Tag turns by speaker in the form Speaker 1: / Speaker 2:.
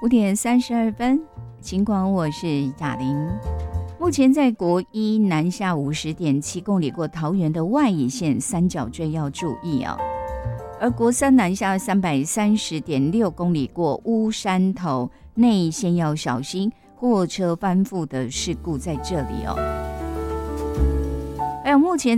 Speaker 1: 5:32，尽管我是雅玲。目前在国一南下50.7公里过桃园的外乙线三角锥要注意哦，而国三南下330.6公里过乌山头内线要小心货车翻覆的事故在这里哦。还有目前